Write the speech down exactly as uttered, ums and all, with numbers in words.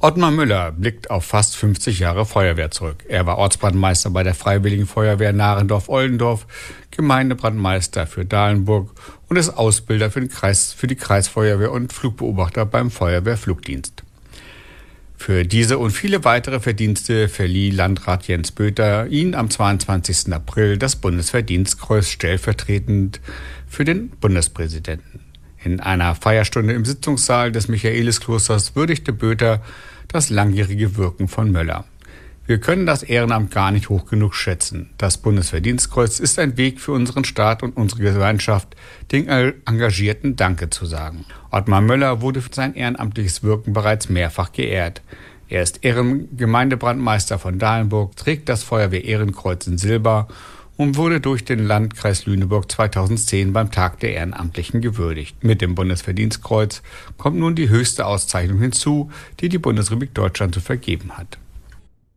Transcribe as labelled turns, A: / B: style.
A: Ottmar Müller blickt auf fast fünfzig Jahre Feuerwehr zurück. Er war Ortsbrandmeister bei der Freiwilligen Feuerwehr Nahrendorf-Oldendorf, Gemeindebrandmeister für Dahlenburg und ist Ausbilder für, den Kreis, für die Kreisfeuerwehr und Flugbeobachter beim Feuerwehrflugdienst. Für diese und viele weitere Verdienste verlieh Landrat Jens Böter ihn am zweiundzwanzigsten April das Bundesverdienstkreuz stellvertretend für den Bundespräsidenten. In einer Feierstunde im Sitzungssaal des Michaelisklosters würdigte Böter das langjährige Wirken von Möller. Wir können das Ehrenamt gar nicht hoch genug schätzen. Das Bundesverdienstkreuz ist ein Weg für unseren Staat und unsere Gemeinschaft, den Engagierten Danke zu sagen. Ottmar Möller wurde für sein ehrenamtliches Wirken bereits mehrfach geehrt. Er ist Ehrengemeindebrandmeister von Dahlenburg, trägt das Feuerwehr-Ehrenkreuz in Silber und wurde durch den Landkreis Lüneburg zweitausendzehn beim Tag der Ehrenamtlichen gewürdigt. Mit dem Bundesverdienstkreuz kommt nun die höchste Auszeichnung hinzu, die die Bundesrepublik Deutschland zu vergeben hat.